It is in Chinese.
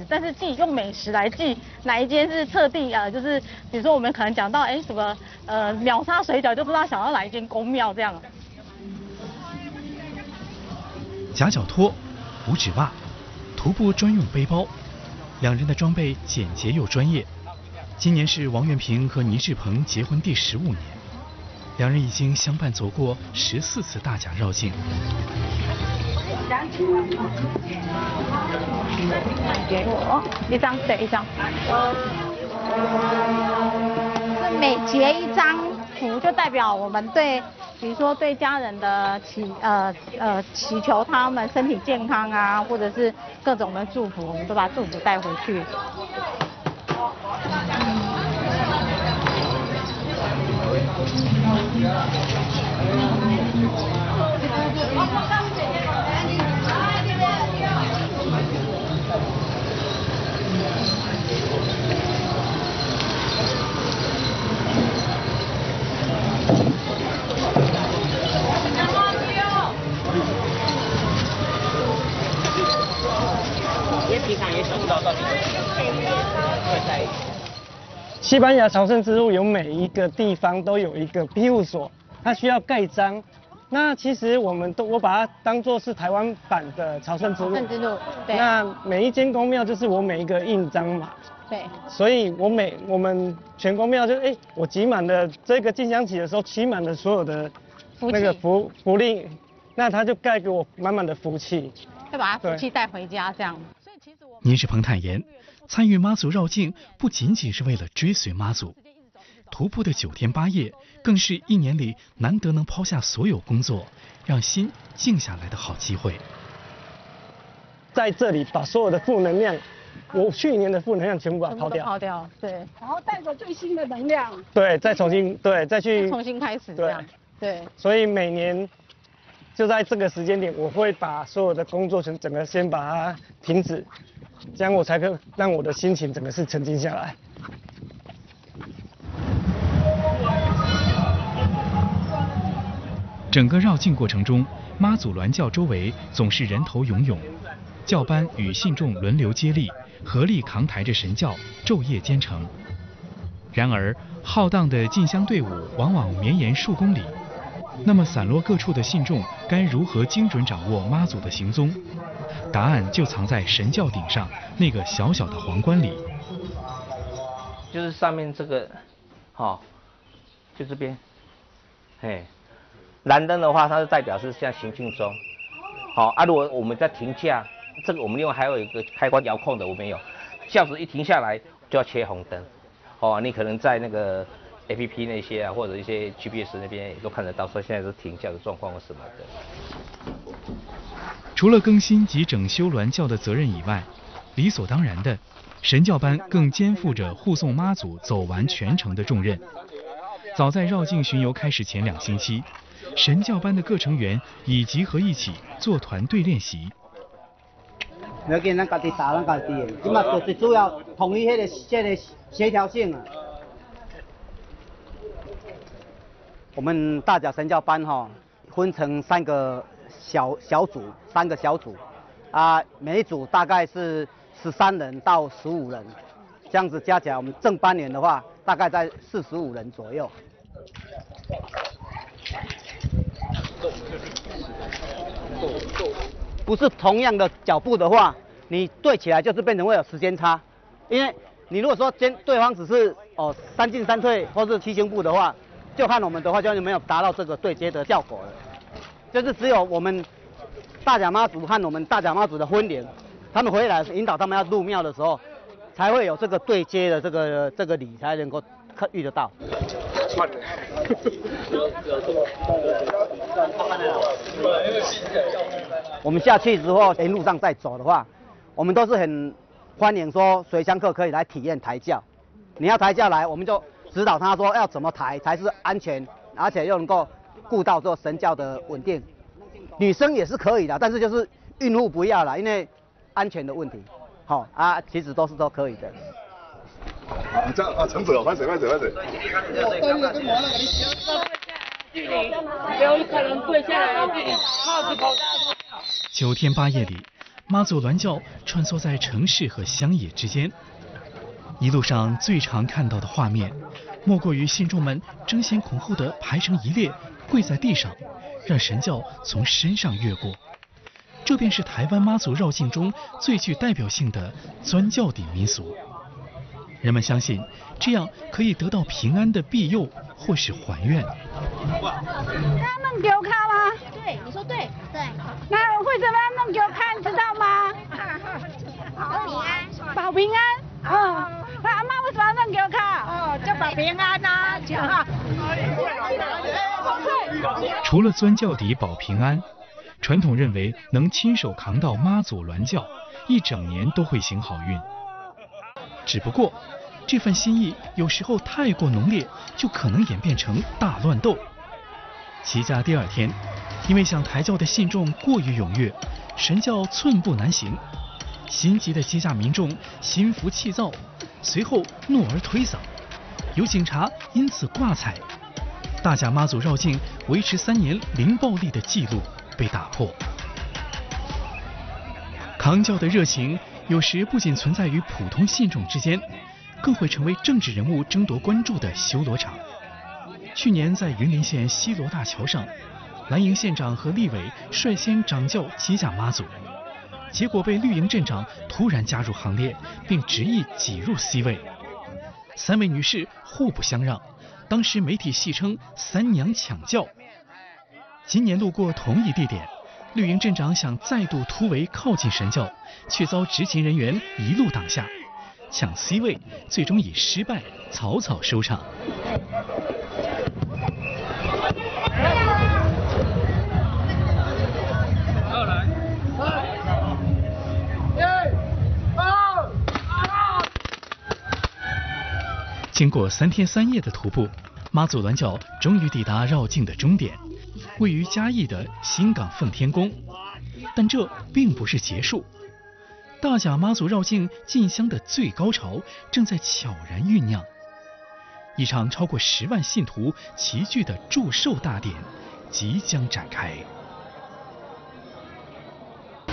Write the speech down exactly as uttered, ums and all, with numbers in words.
但是记用美食来记哪一间是特地呃，就是比如说我们可能讲到哎什么呃秒杀水饺，就不知道想到哪一间宫庙这样。 夹脚拖、五指袜、徒步专用背包，两人的装备简洁又专业。今年是王元平和倪志鹏结婚第十五年，两人已经相伴走过十四次大甲绕境。 给我一张，对，一张。是每结一张符，就代表我们对，比如说对家人的祈呃呃祈求他们身体健康啊，或者是各种的祝福，我们都把祝福带回去。 西班牙朝圣之路有每一个地方都有一个庇护所，它需要盖章。那其实我们都我把它当作是台湾版的朝圣之路。朝圣之路，对。那每一间宫庙就是我每一个印章嘛。对。所以我每我们全宫庙就哎、欸，我集满了这个进香旗的时候，集满了所有的那个福福利，那他就盖给我满满的福气。会把他福气带回家这样。所以其实我倪志鹏坦言，参与妈祖绕境不仅仅是为了追随妈祖，徒步的九天八夜更是一年里难得能抛下所有工作，让心静下来的好机会。 在这里把所有的负能量，我去年的负能量全部把它抛掉， 抛掉，对， 然后带着最新的能量， 对，再重新对再去重新开始这样，对。 所以每年就在这个时间点，我会把所有的工作全整个先把它停止，这样我才可以让我的心情整个是沉静下来。 整个绕境过程中，妈祖銮轿周围总是人头涌涌，轿班与信众轮流接力，合力扛抬着神轿，昼夜兼程。然而，浩荡的进香队伍往往绵延数公里，那么散落各处的信众该如何精准掌握妈祖的行踪？答案就藏在神轿顶上那个小小的皇冠里。 就是上面这个，好、哦，就这边，嘿。蓝灯的话，它是代表是现在行进中，好、哦、啊。如果我们在停下，这个我们另外还有一个开关遥控的，我们有，轿子一停下来就要切红灯，哦，你可能在那个 A P P 那些啊，或者一些 G P S 那边也都看得到，说现在是停轿的状况或什么的。 除了更新及整修銮轿的责任以外，理所当然的，神轿班更肩负着护送妈祖走完全程的重任。早在绕境巡游开始前两星期，神轿班的各成员已集合一起做团队练习。 要见咱家己打咱家己的，即嘛最主要统一迄个迄个协调性啊。我们大甲神轿班哈、哦，分成三个小小组，三个小组，啊，每一组大概是十三人到十五人，这样子加起来，我们正班员的话，大概在四十五人左右。不是同样的脚步的话，你对起来就是变成会有时间差，因为你如果说先对方只是哦三进三退或是七星步的话，就看我们的话就没有达到这个对接的效果了。就是只有我们大甲妈祖和我们大甲妈祖的婚礼，他们回来引导他们要入庙的时候，才会有这个对接的这个这个礼才能够遇得到。我们下去之后，沿路上再走的话，我们都是很欢迎说随香客可以来体验抬轿。你要抬轿来，我们就指导他说要怎么抬才是安全，而且又能够顾到这神轿的稳定。女生也是可以的，但是就是孕妇不要啦，因为安全的问题。好、哦、啊，其实都是都可以的。 你这样啊，陈总，快点，快点，快点。 距离，不用可能跪下来，距离帽子口大。 九天八夜里， 妈祖銮轿穿梭在城市和乡野之间。一路上最常看到的画面，莫过于信众们争先恐后地排成一列，跪在地上，让神轿从身上越过。这便是台湾妈祖绕境中最具代表性的钻轿顶民俗。人们相信，这样可以得到平安的庇佑或是还愿。 那弄丢卡吗？ 对，你说对，对。 那为什么要弄丢卡？你知道吗？ 保平安。 保平安。嗯。那阿妈为什么要弄丢卡？哦，叫保平安呐，叫。 除了钻轿底保平安，传统认为能亲手扛到妈祖銮轿，一整年都会行好运。只不过，这份心意有时候太过浓烈，就可能演变成大乱斗。起驾第二天，因为想抬轿的信众过于踊跃，神轿寸步难行，心急的接驾民众心浮气躁，随后怒而推搡，有警察因此挂彩。大甲妈祖绕境维持三年零暴力的记录被打破。扛轿的热情有时不仅存在于普通信众之间，更会成为政治人物争夺关注的修罗场。去年在云林县西螺大桥上，蓝营县长和立委率先掌轿接驾妈祖，结果被绿营镇长突然加入行列，并执意挤入 C 位。三位女士互不相让，当时媒体戏称三娘抢轿。今年路过同一地点，绿营镇长想再度突围靠近神轿，却遭执勤人员一路挡下，抢 C 位最终以失败草草收场。经过三天三夜的徒步，妈祖銮轿终于抵达绕境的终点，位于嘉义的新港奉天宫。但这并不是结束，大甲妈祖绕境进香的最高潮正在悄然酝酿。一场超过十万信徒齐聚的祝寿大典即将展开。